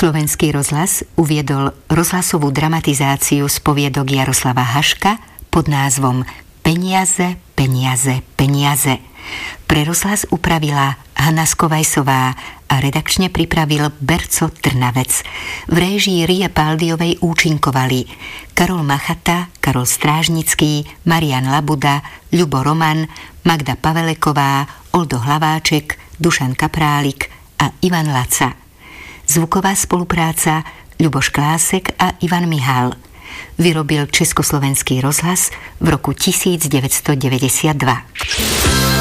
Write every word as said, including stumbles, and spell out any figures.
Slovenský rozhlas uviedol rozhlasovú dramatizáciu z poviedok Jaroslava Haška pod názvom Peniaze, peniaze, peniaze. Pre rozhlas upravila Hanna Skovajsová a redakčne pripravil Berco Trnavec. V réžii Rie Paldiovej účinkovali Karol Machata, Karol Strážnický, Marian Labuda, Ľubo Roman, Magda Paveleková, Oldo Hlaváček, Dušan Kaprálik a Ivan Laca. Zvuková spolupráca Ľuboš Klásek a Ivan Mihal. Vyrobil Československý rozhlas v roku devätnásťstodeväťdesiatdva.